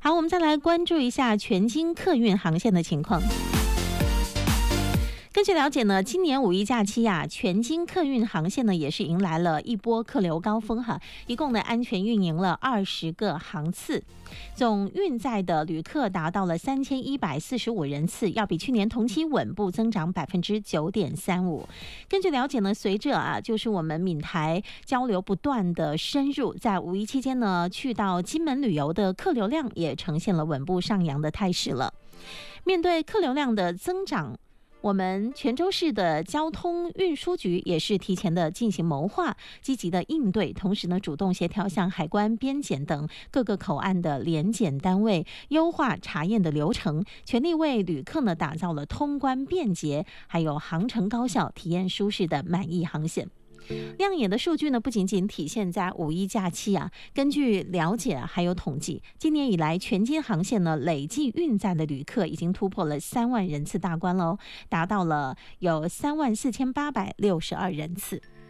好，我们再来关注一下全经客运航线的情况。根据了解呢，今年五一假期全经客运航线呢也是迎来了一波客流高峰一共呢安全运营了20个航次，总运载的旅客达到了3145人次，要比去年同期稳步增长9.35%。根据了解呢，随着就是我们闽台交流不断的深入，在五一期间呢，去到金门旅游的客流量也呈现了稳步上扬的态势了。面对客流量的增长，我们泉州市的交通运输局也是提前的进行谋划，积极的应对，同时呢主动协调向海关、边检等各个口岸的联检单位优化查验的流程，全力为旅客呢打造了通关便捷，还有航程高效、体验舒适的满意航线。亮眼的数据呢，不仅仅体现在五一假期根据了解还有统计，今年以来全经航线呢累计运载的旅客已经突破了3万人次大关喽，达到了有34862人次。